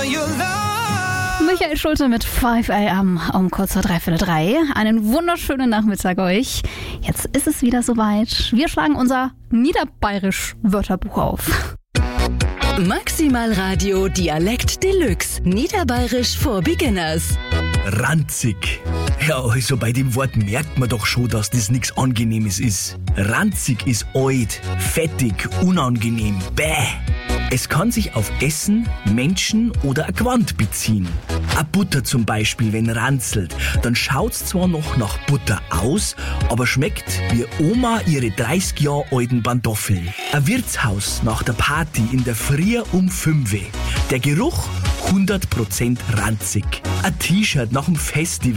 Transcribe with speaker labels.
Speaker 1: your love.
Speaker 2: Michael Schulte mit 5 AM um kurz vor 3:45. Einen wunderschönen Nachmittag euch. Jetzt ist es wieder soweit. Wir schlagen unser Niederbayerisch-Wörterbuch auf.
Speaker 3: Maximal Radio Dialekt Deluxe. Niederbayerisch for Beginners.
Speaker 4: Ranzig. Ja, also bei dem Wort merkt man doch schon, dass das nichts Angenehmes ist. Ranzig ist alt, fettig, unangenehm, bäh. Es kann sich auf Essen, Menschen oder ein Gewand beziehen. A Butter zum Beispiel, wenn ranzelt, dann schaut's zwar noch nach Butter aus, aber schmeckt wie Oma ihre 30 Jahre alten Pantoffeln. Ein Wirtshaus nach der Party in der Früh um 5 Uhr. Der Geruch 100% ranzig. Ein T-Shirt nach dem Festival